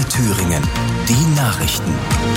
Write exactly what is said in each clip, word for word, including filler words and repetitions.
Thüringen. Die Nachrichten.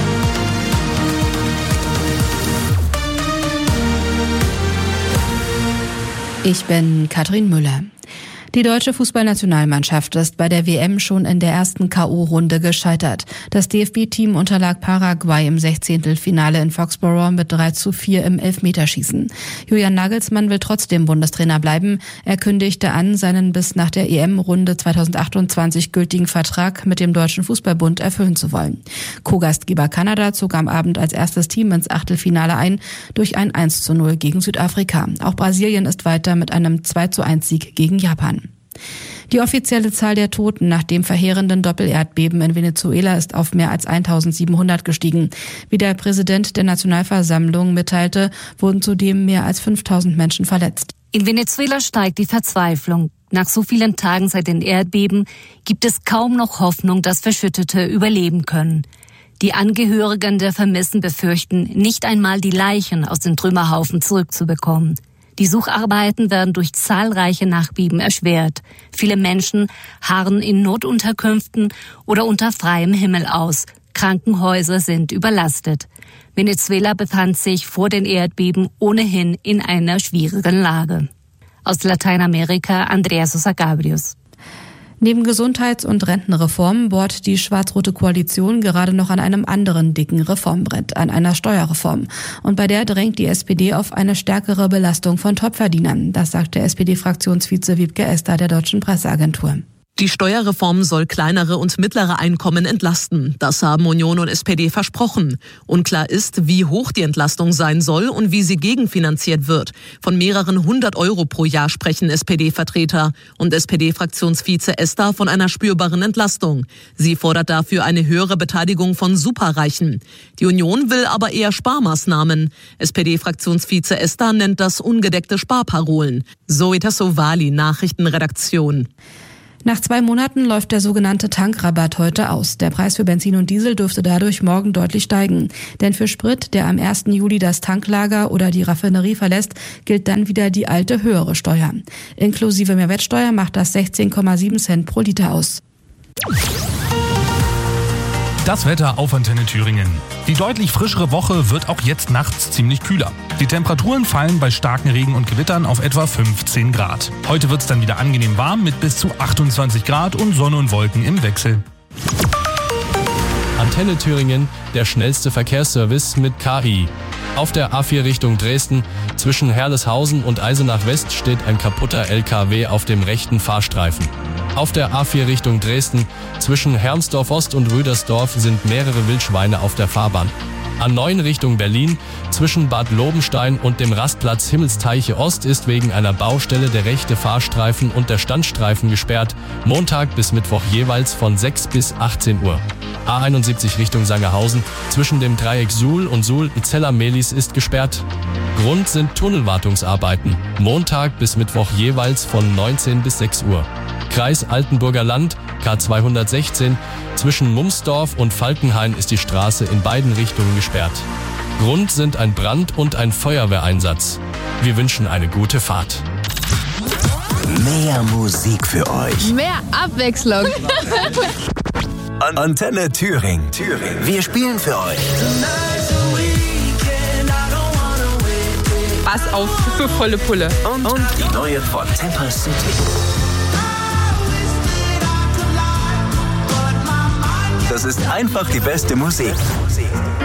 Ich bin Katrin Müller. Die deutsche Fußballnationalmannschaft ist bei der W M schon in der ersten K O-Runde gescheitert. Das D F B-Team unterlag Paraguay im Sechzehntelfinale in Foxborough mit drei zu vier im Elfmeterschießen. Julian Nagelsmann will trotzdem Bundestrainer bleiben. Er kündigte an, seinen bis nach der E M-Runde zweitausendachtundzwanzig gültigen Vertrag mit dem Deutschen Fußballbund erfüllen zu wollen. Co-Gastgeber Kanada zog am Abend als erstes Team ins Achtelfinale ein durch ein eins zu null gegen Südafrika. Auch Brasilien ist weiter mit einem zwei zu eins Sieg gegen Japan. Die offizielle Zahl der Toten nach dem verheerenden Doppelerdbeben in Venezuela ist auf mehr als eintausendsiebenhundert gestiegen. Wie der Präsident der Nationalversammlung mitteilte, wurden zudem mehr als fünftausend Menschen verletzt. In Venezuela steigt die Verzweiflung. Nach so vielen Tagen seit den Erdbeben gibt es kaum noch Hoffnung, dass Verschüttete überleben können. Die Angehörigen der Vermissten befürchten, nicht einmal die Leichen aus den Trümmerhaufen zurückzubekommen. Die Sucharbeiten werden durch zahlreiche Nachbeben erschwert. Viele Menschen harren in Notunterkünften oder unter freiem Himmel aus. Krankenhäuser sind überlastet. Venezuela befand sich vor den Erdbeben ohnehin in einer schwierigen Lage. Aus Lateinamerika, Andrea Sosa Gabrius. Neben Gesundheits- und Rentenreformen bohrt die schwarz-rote Koalition gerade noch an einem anderen dicken Reformbrett, an einer Steuerreform. Und bei der drängt die S P D auf eine stärkere Belastung von Topverdienern. Das sagt der S P D-Fraktionsvize Wiebke Esther der Deutschen Presseagentur. Die Steuerreform soll kleinere und mittlere Einkommen entlasten. Das haben Union und S P D versprochen. Unklar ist, wie hoch die Entlastung sein soll und wie sie gegenfinanziert wird. Von mehreren hundert Euro pro Jahr sprechen S P D-Vertreter und S P D-Fraktionsvize Esther von einer spürbaren Entlastung. Sie fordert dafür eine höhere Beteiligung von Superreichen. Die Union will aber eher Sparmaßnahmen. S P D-Fraktionsvize Esther nennt das ungedeckte Sparparolen. Zoe Tassovali, Nachrichtenredaktion. Nach zwei Monaten läuft der sogenannte Tankrabatt heute aus. Der Preis für Benzin und Diesel dürfte dadurch morgen deutlich steigen. Denn für Sprit, der am ersten Juli das Tanklager oder die Raffinerie verlässt, gilt dann wieder die alte höhere Steuer. Inklusive Mehrwertsteuer macht das sechzehn Komma sieben Cent pro Liter aus. Das Wetter auf Antenne Thüringen. Die deutlich frischere Woche wird auch jetzt nachts ziemlich kühler. Die Temperaturen fallen bei starken Regen und Gewittern auf etwa fünfzehn Grad. Heute wird es dann wieder angenehm warm mit bis zu achtundzwanzig Grad und Sonne und Wolken im Wechsel. Antenne Thüringen, der schnellste Verkehrsservice mit K I. Auf der A vier Richtung Dresden zwischen Herleshausen und Eisenach West steht ein kaputter L K W auf dem rechten Fahrstreifen. Auf der A vier Richtung Dresden zwischen Hermsdorf Ost und Rüdersdorf sind mehrere Wildschweine auf der Fahrbahn. A neun Richtung Berlin zwischen Bad Lobenstein und dem Rastplatz Himmelsteiche Ost ist wegen einer Baustelle der rechte Fahrstreifen und der Standstreifen gesperrt, Montag bis Mittwoch jeweils von sechs bis achtzehn Uhr. A einundsiebzig Richtung Sangerhausen zwischen dem Dreieck Suhl und Suhl-Zeller-Mehlis ist gesperrt. Grund sind Tunnelwartungsarbeiten, Montag bis Mittwoch jeweils von neunzehn bis sechs Uhr. Kreis Altenburger Land, K zweihundertsechzehn, zwischen Mumsdorf und Falkenhain ist die Straße in beiden Richtungen gesperrt. Grund sind ein Brand- und ein Feuerwehreinsatz. Wir wünschen eine gute Fahrt. Mehr Musik für euch. Mehr Abwechslung. Antenne Thüringen. Thüringen. Wir spielen für euch. Pass auf für volle Pulle. Und, und die neue von Temper City. Das ist einfach die beste Musik.